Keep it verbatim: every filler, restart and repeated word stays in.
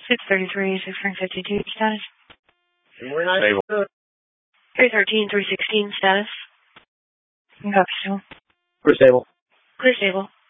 six thirty-three, six fifty-two, status. We're not Stable. three thirteen, three sixteen, status. Copy, stable. We're stable. Clear stable.